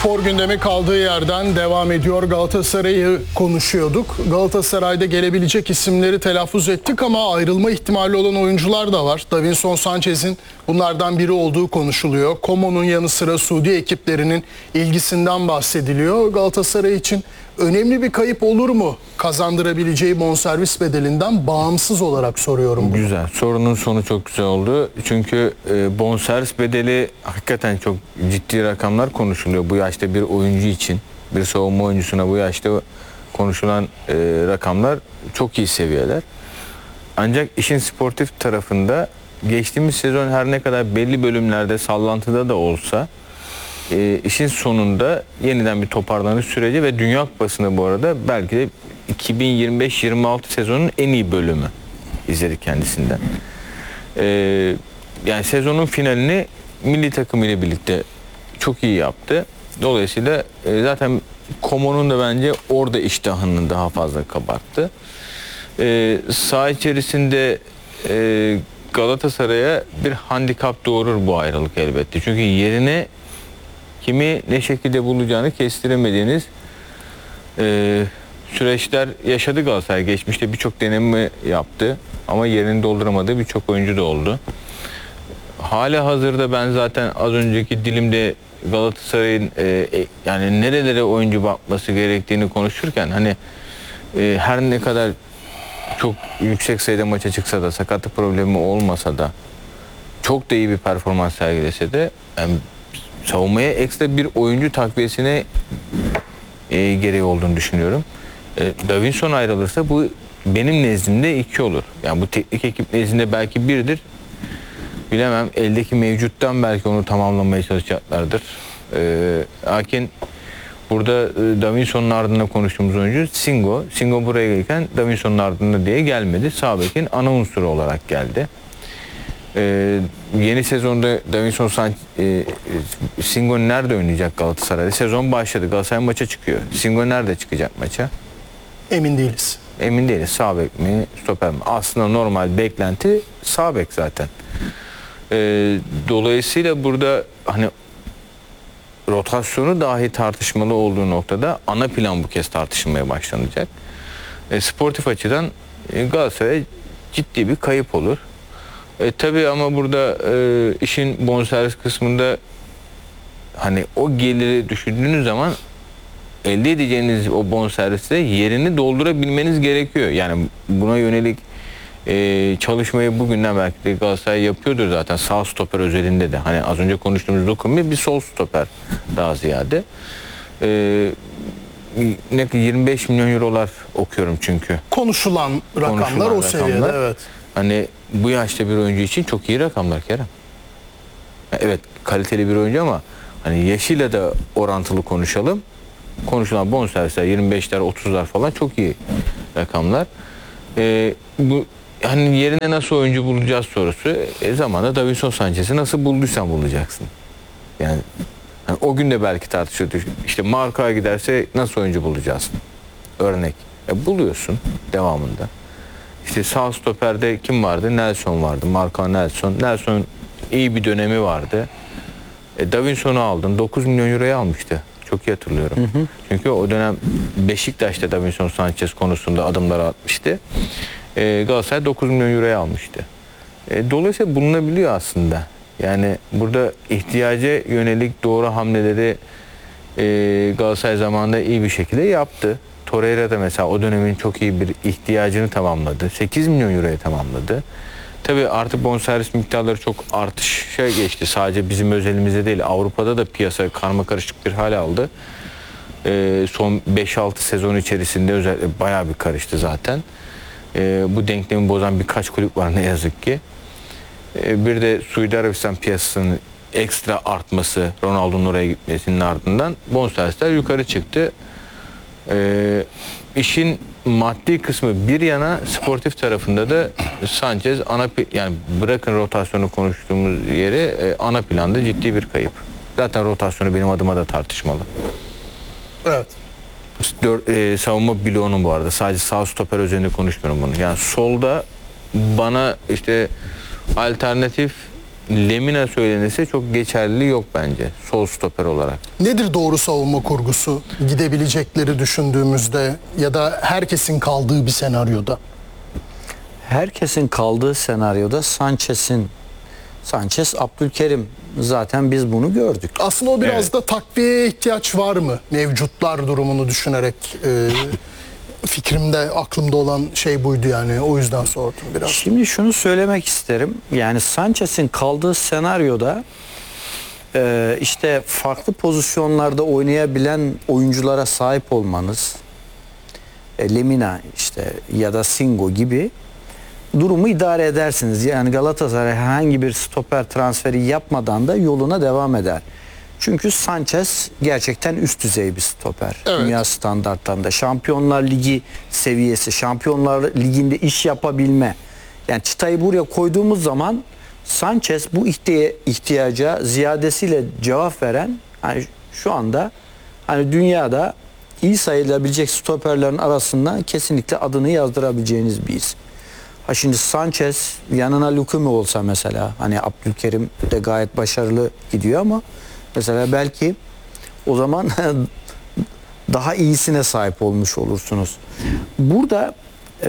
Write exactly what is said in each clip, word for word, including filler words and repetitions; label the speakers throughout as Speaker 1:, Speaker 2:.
Speaker 1: Spor gündemi kaldığı yerden devam ediyor. Galatasaray'ı konuşuyorduk. Galatasaray'da gelebilecek isimleri telaffuz ettik ama ayrılma ihtimali olan oyuncular da var. Davinson Sanchez'in bunlardan biri olduğu konuşuluyor. Coman'ın yanı sıra Suudi ekiplerinin ilgisinden bahsediliyor. Galatasaray için önemli bir kayıp olur mu? Kazandırabileceği bonservis bedelinden bağımsız olarak soruyorum bunu.
Speaker 2: Güzel. Sorunun sonu çok güzel oldu. Çünkü e, bonservis bedeli hakikaten çok ciddi rakamlar konuşuluyor. Bu yaşta bir oyuncu için, bir savunma oyuncusuna bu yaşta konuşulan e, rakamlar çok iyi seviyeler. Ancak işin sportif tarafında geçtiğimiz sezon her ne kadar belli bölümlerde sallantıda da olsa e, işin sonunda yeniden bir toparlanış süreci ve Dünya Kupası'nda bu arada belki de iki bin yirmi beş yirmi altı sezonun en iyi bölümü izledik kendisinden. E, yani sezonun finalini milli takım ile birlikte çok iyi yaptı. Dolayısıyla e, zaten Coman'ın da bence orada iştahını daha fazla kabarttı. E, saha içerisinde e, Galatasaray'a bir handikap doğurur bu ayrılık elbette. Çünkü yerine kimi ne şekilde bulacağını kestiremediğiniz e, süreçler yaşadı Galatasaray. Geçmişte birçok deneme yaptı ama yerini dolduramadığı birçok oyuncu da oldu. Hala hazırda ben zaten az önceki dilimde Galatasaray'ın e, yani nerelere oyuncu bakması gerektiğini konuşurken hani e, her ne kadar çok yüksek sayıda maça çıksa da sakatlık problemi olmasa da çok da iyi bir performans sergilese de yani savunmaya ekstra bir oyuncu takviyesine e, gereği olduğunu düşünüyorum. E, Davinson ayrılırsa bu benim nezdimde iki olur. Yani bu teknik ekip nezdinde belki birdir. Bilemem. Eldeki mevcuttan belki onu tamamlamaya çalışacaklardır. E, lakin burada e, Davinson'un ardında konuştuğumuz oyuncu Singo. Singo buraya gelirken Davinson'un ardında diye gelmedi. Sağ bekin ana unsuru olarak geldi. Ee, yeni sezonda Davinson Sanchez, e, Singo nerede oynayacak Galatasaray'da? Sezon başladı. Galatasaray maça çıkıyor. Singo nerede çıkacak maça?
Speaker 1: Emin değiliz.
Speaker 2: Emin değiliz. Sağ bek mi, stoper mi? Aslında normal beklenti sağ bek zaten. Ee, dolayısıyla burada hani rotasyonu dahi tartışmalı olduğu noktada ana plan bu kez tartışılmaya başlanacak. E, sportif açıdan e, Galatasaray ciddi bir kayıp olur. E, tabii ama burada e, işin bonservis kısmında hani o geliri düşündüğünüz zaman elde edeceğiniz o bonserviste yerini doldurabilmeniz gerekiyor. Yani buna yönelik e, çalışmayı bugünden belki de Galatasaray yapıyordur zaten sağ stoper özelinde de. Hani az önce konuştuğumuz Dokumi bir sol stoper daha ziyade. E, ne yirmi beş milyon eurolar okuyorum çünkü.
Speaker 1: Konuşulan rakamlar
Speaker 2: Konuşulan
Speaker 1: o seviyede,
Speaker 2: rakamlar.
Speaker 1: evet.
Speaker 2: Hani bu yaşta bir oyuncu için çok iyi rakamlar Kerem. Evet kaliteli bir oyuncu ama hani yaşıyla da orantılı konuşalım. Konuşulan bonservisler yirmi beşler otuzlar falan çok iyi rakamlar. Ee, bu hani yerine nasıl oyuncu bulacağız sorusu. E, zamanda Davinson Sanchez'i nasıl bulduysan bulacaksın. Yani hani o gün de belki tartışıyorduk. İşte Marco'ya giderse nasıl oyuncu bulacağız? Örnek. E, buluyorsun devamında. İşte sağ stoperde kim vardı? Nelson vardı. Marco Nelson. Nelson iyi bir dönemi vardı. E, Davinson'u aldın. dokuz milyon euroya almıştı. Çok iyi hatırlıyorum. Hı hı. Çünkü o dönem Beşiktaş'ta Davinson Sanchez konusunda adımlar atmıştı. E, Galatasaray dokuz milyon euroya almıştı. E, dolayısıyla bulunabiliyor aslında. Yani burada ihtiyaca yönelik doğru hamleleri e, Galatasaray zamanında iyi bir şekilde yaptı. Torreira da mesela o dönemin çok iyi bir ihtiyacını tamamladı. sekiz milyon euroya tamamladı. Tabii artık bonservis miktarları çok artışa geçti. Sadece bizim özelimizde değil. Avrupa'da da piyasa karmakarışık bir hal aldı. Ee, son beş altı sezon içerisinde özellikle bayağı bir karıştı zaten. Ee, bu denklemi bozan birkaç kulüp var ne yazık ki. Ee, bir de Suudi Arabistan piyasasının ekstra artması, Ronaldo'nun oraya gitmesinin ardından bonservisler yukarı çıktı. Ee, işin maddi kısmı bir yana sportif tarafında da Sanchez ana yani bırakın rotasyonu konuştuğumuz yere e, ana planda ciddi bir kayıp. Zaten rotasyonu benim adıma da tartışmalı.
Speaker 1: Evet.
Speaker 2: Dör, e, savunma bloğunun bu arada sadece sağ stoper üzerinde konuşmuyorum bunu. Yani solda bana işte alternatif Lemina söylenirse çok geçerli yok bence sol stoper olarak.
Speaker 1: Nedir doğru savunma kurgusu gidebilecekleri düşündüğümüzde ya da herkesin kaldığı bir senaryoda?
Speaker 3: Herkesin kaldığı senaryoda Sanchez'in Sanchez, Abdülkerim, zaten biz bunu gördük.
Speaker 1: Aslında o biraz
Speaker 2: Evet.
Speaker 1: da takviyeye ihtiyaç var mı? Mevcutlar durumunu düşünerek e, fikrimde, aklımda olan şey buydu yani. O yüzden sordum biraz.
Speaker 3: Şimdi şunu söylemek isterim. Yani Sanchez'in kaldığı senaryoda e, işte farklı pozisyonlarda oynayabilen oyunculara sahip olmanız, e, Lemina işte ya da Singo gibi durumu idare edersiniz. Yani Galatasaray herhangi bir stoper transferi yapmadan da yoluna devam eder. Çünkü Sanchez gerçekten üst düzey bir stoper.
Speaker 1: Evet.
Speaker 3: Dünya standartlarında. Şampiyonlar Ligi seviyesi, Şampiyonlar Ligi'nde iş yapabilme. Yani çıtayı buraya koyduğumuz zaman Sanchez bu ihtiya- ihtiyaca ziyadesiyle cevap veren, hani şu anda hani dünyada iyi sayılabilecek stoperlerin arasında kesinlikle adını yazdırabileceğiniz bir isim. Ha şimdi Sanchez yanına Lukumi olsa mesela, hani Abdülkerim de gayet başarılı gidiyor ama mesela belki o zaman daha iyisine sahip olmuş olursunuz. Burada e,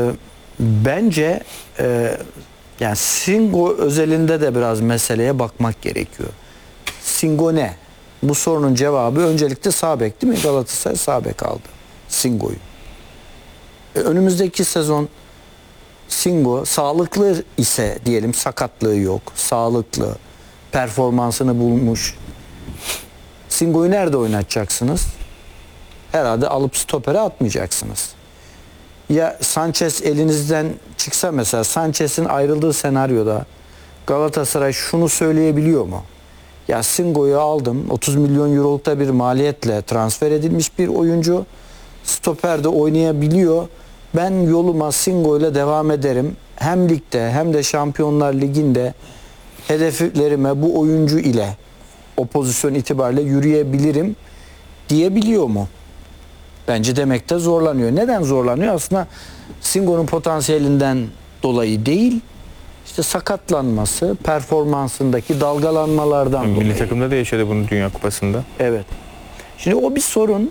Speaker 3: bence e, yani Singo özelinde de biraz meseleye bakmak gerekiyor. Singo ne? Bu sorunun cevabı öncelikle sağ bek değil mi? Galatasaray sağ bek aldı Singo'yu. E, önümüzdeki sezon Singo sağlıklı ise diyelim, sakatlığı yok, sağlıklı, performansını bulmuş. Singo'yu nerede oynatacaksınız? Herhalde alıp stopere atmayacaksınız. Ya Sanchez elinizden çıksa mesela, Sanchez'in ayrıldığı senaryoda Galatasaray şunu söyleyebiliyor mu? Ya Singo'yu aldım, otuz milyon eurolukta bir maliyetle transfer edilmiş bir oyuncu. Stoperde oynayabiliyor. Ben yoluma Singo ile devam ederim. Hem ligde hem de Şampiyonlar Ligi'nde hedeflerime bu oyuncu ile o pozisyon itibariyle yürüyebilirim diyebiliyor mu? Bence demekte zorlanıyor. Neden zorlanıyor? Aslında Singo'nun potansiyelinden dolayı değil, işte sakatlanması, performansındaki dalgalanmalardan
Speaker 2: Milli
Speaker 3: dolayı.
Speaker 2: takımda da yaşadı bunu Dünya Kupası'nda.
Speaker 3: Evet. Şimdi o bir sorun.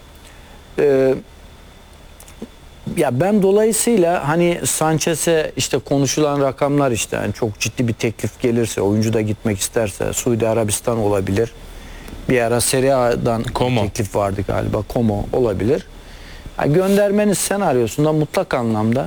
Speaker 3: Ee, ya ben dolayısıyla hani Sanchez'e işte konuşulan rakamlar, işte yani çok ciddi bir teklif gelirse, oyuncu da gitmek isterse Suudi Arabistan olabilir. Bir ara Serie A'dan
Speaker 2: Como.
Speaker 3: teklif vardı galiba. Como olabilir. Ha, göndermeniz senaryosunda mutlak anlamda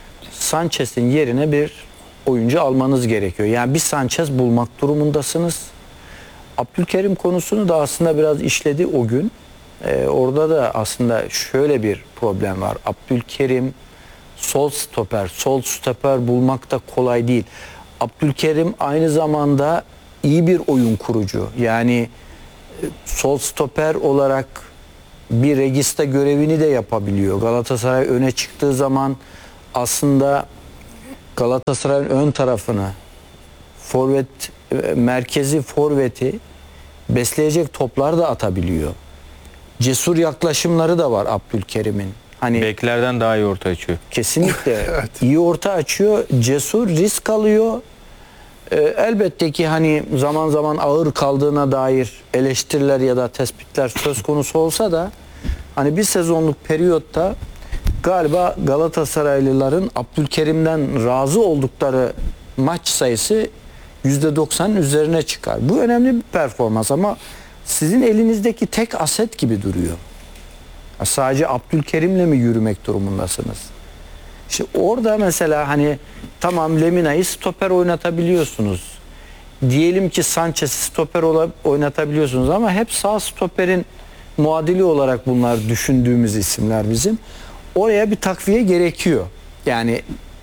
Speaker 3: Sanchez'in yerine bir oyuncu almanız gerekiyor. Yani bir Sanchez bulmak durumundasınız. Abdülkerim konusunu da aslında biraz işledi o gün. Ee, orada da aslında şöyle bir problem var. Abdülkerim sol stoper, sol stoper bulmak da kolay değil. Abdülkerim aynı zamanda iyi bir oyun kurucu. Yani e, sol stoper olarak bir regista görevini de yapabiliyor. Galatasaray öne çıktığı zaman aslında Galatasaray'ın ön tarafını, forvet, e, merkezi forveti besleyecek toplar da atabiliyor. Cesur yaklaşımları da var Abdülkerim'in. Hani
Speaker 2: Beklerden daha iyi orta açıyor.
Speaker 3: kesinlikle iyi orta açıyor, cesur, risk alıyor. Ee, elbette ki hani zaman zaman ağır kaldığına dair eleştiriler ya da tespitler söz konusu olsa da hani bir sezonluk periyotta galiba Galatasaraylıların Abdülkerim'den razı oldukları maç sayısı yüzde doksanın üzerine çıkar. Bu önemli bir performans ama sizin elinizdeki tek aset gibi duruyor. Ya sadece Abdülkerim'le mi yürümek durumundasınız? İşte orada mesela hani tamam, Lemina'yı stoper oynatabiliyorsunuz. Diyelim ki Sanchez'i stoper ola- oynatabiliyorsunuz ama hep sağ stoperin muadili olarak bunlar düşündüğümüz isimler bizim. Oraya bir takviye gerekiyor. Yani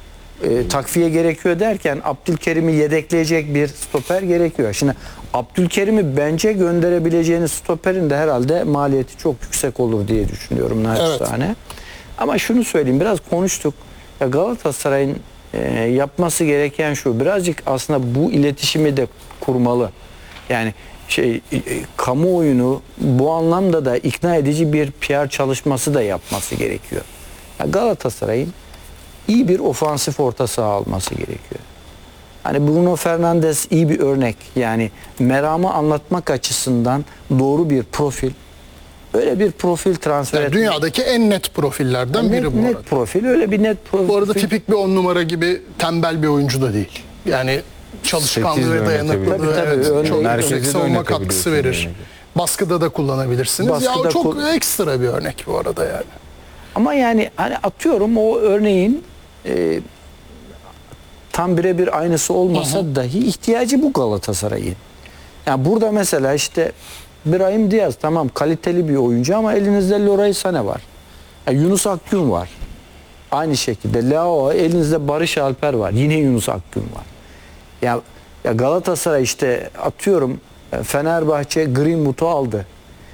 Speaker 3: e, takviye gerekiyor derken Abdülkerim'i yedekleyecek bir stoper gerekiyor. Şimdi Abdülkerim'i bence gönderebileceğiniz stoperin de herhalde maliyeti çok yüksek olur diye düşünüyorum naçizane. Evet. Ama şunu söyleyeyim, biraz konuştuk. Ya Galatasaray'ın e, yapması gereken şu, birazcık aslında bu iletişimi de kurmalı. Yani şey e, kamuoyunu bu anlamda da ikna edici bir P R çalışması da yapması gerekiyor. Ya Galatasaray'ın iyi bir ofansif orta saha alması gerekiyor. Hani Bruno Fernandes iyi bir örnek. Yani meramı anlatmak açısından doğru bir profil. Öyle bir profil transfer
Speaker 1: Yani
Speaker 3: etmek.
Speaker 1: dünyadaki en net profillerden biri
Speaker 3: net,
Speaker 1: bu
Speaker 3: net
Speaker 1: arada.
Speaker 3: profil. Öyle bir net profil.
Speaker 1: Bu arada tipik bir on numara gibi tembel bir oyuncu da değil. Yani çalışkanlığı
Speaker 2: sekiz
Speaker 1: ve
Speaker 2: de
Speaker 1: dayanıklılığı
Speaker 2: oynatabilir.
Speaker 3: Tabii, tabii.
Speaker 1: evet,
Speaker 3: Örneğin
Speaker 1: çok
Speaker 2: merkezi
Speaker 1: yüksek
Speaker 2: de
Speaker 1: savunma katkısı
Speaker 2: oynatabiliyorsun
Speaker 1: verir.
Speaker 2: yani.
Speaker 1: Baskıda da kullanabilirsiniz. ya
Speaker 3: Baskıda
Speaker 1: o çok
Speaker 3: kul-
Speaker 1: ekstra bir örnek bu arada yani.
Speaker 3: Ama yani hani atıyorum o örneğin e, tam birebir aynısı olmasa dahi ihtiyacı bu Galatasaray'ın. Yani burada mesela işte Brahim Diaz tamam kaliteli bir oyuncu ama elinizde Leroy Sané var. Yani Yunus Akgün var. Aynı şekilde Leao, elinizde Barış Alper var. Yine Yunus Akgün var. Ya, ya Galatasaray işte atıyorum e, Fenerbahçe Greenwood'u aldı.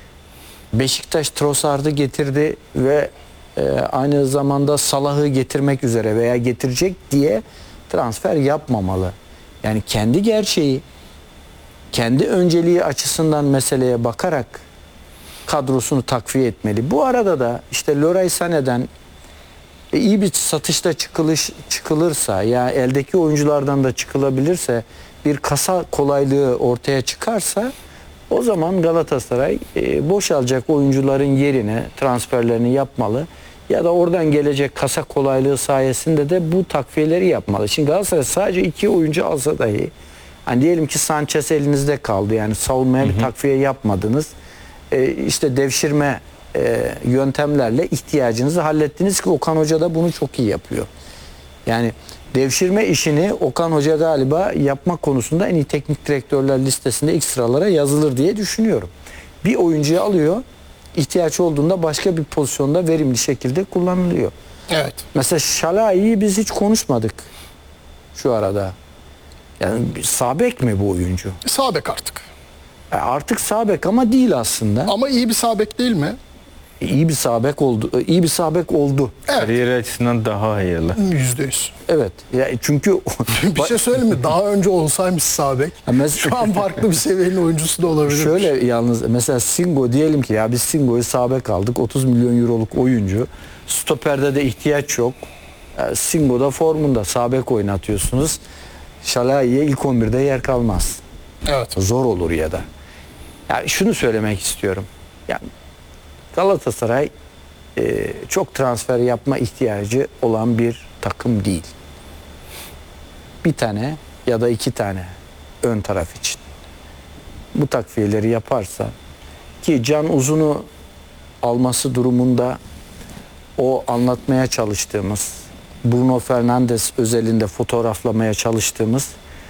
Speaker 3: Beşiktaş Trossard'ı getirdi ve e, aynı zamanda Salah'ı getirmek üzere veya getirecek diye transfer yapmamalı. Yani kendi gerçeği, kendi önceliği açısından meseleye bakarak kadrosunu takviye etmeli. Bu arada da işte Leroy Sané'den e, iyi bir satışta çıkılış çıkılırsa ya eldeki oyunculardan da çıkılabilirse bir kasa kolaylığı ortaya çıkarsa o zaman Galatasaray e, boşalacak oyuncuların yerine transferlerini yapmalı ya da oradan gelecek kasa kolaylığı sayesinde de bu takviyeleri yapmalı. Şimdi Galatasaray sadece iki oyuncu alsa dahi hani diyelim ki Sanchez elinizde kaldı yani savunmaya bir takviye yapmadınız. E, işte devşirme e, yöntemlerle ihtiyacınızı hallettiniz ki Okan Hoca da bunu çok iyi yapıyor. Yani devşirme işini Okan Hoca galiba yapmak konusunda en iyi teknik direktörler listesinde ilk sıralara yazılır diye düşünüyorum. Bir oyuncuyu alıyor, ihtiyaç olduğunda başka bir pozisyonda verimli şekilde kullanılıyor.
Speaker 1: Evet.
Speaker 3: Mesela Şalai'yi biz hiç konuşmadık şu arada. Yani bir sağ bek mi bu oyuncu?
Speaker 1: Sağ bek artık.
Speaker 3: E artık sağ bek ama değil aslında.
Speaker 1: Ama iyi bir sağ bek değil mi?
Speaker 3: İyi bir sağ bek oldu. e, İyi bir sağ bek oldu.
Speaker 1: Evet.
Speaker 2: Kariyeri açısından daha hayırlı.
Speaker 1: Yüzde yüz.
Speaker 3: Evet. Ya çünkü
Speaker 1: Bir şey söyleyeyim mi? Daha önce olsaymış sağ bek.
Speaker 3: Ya mes-
Speaker 1: Şu an farklı bir seviyenin oyuncusu da olabilir.
Speaker 3: Şöyle yalnız mesela Singo diyelim ki ya biz Singo'yu sağ bek aldık. otuz milyon euroluk oyuncu. Stoperde de ihtiyaç yok. Yani Singo da formunda sağ bek oynatıyorsunuz. Şalai'ye ilk on birde yer kalmaz.
Speaker 1: Evet.
Speaker 3: Zor olur ya da. Yani şunu söylemek istiyorum. Yani Galatasaray e, çok transfer yapma ihtiyacı olan bir takım değil. Bir tane ya da iki tane ön taraf için. Bu takviyeleri yaparsa ki Can Uzun'u alması durumunda o anlatmaya çalıştığımız Bruno Fernandes özelinde fotoğraflamaya çalıştığımız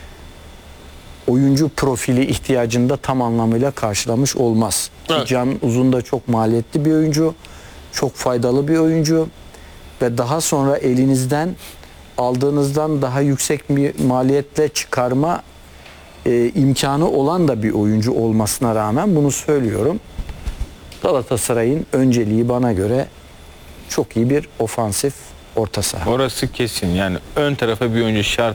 Speaker 3: oyuncu profili ihtiyacını da tam anlamıyla karşılamış olmaz. Ki
Speaker 1: Evet.
Speaker 3: Can Uzun da çok maliyetli bir oyuncu, çok faydalı bir oyuncu ve daha sonra elinizden aldığınızdan daha yüksek bir maliyetle çıkarma e, imkanı olan da bir oyuncu olmasına rağmen bunu söylüyorum. Galatasaray'ın önceliği bana göre çok iyi bir ofansif orta saha.
Speaker 2: Orası kesin. Yani ön tarafa bir oyuncu şart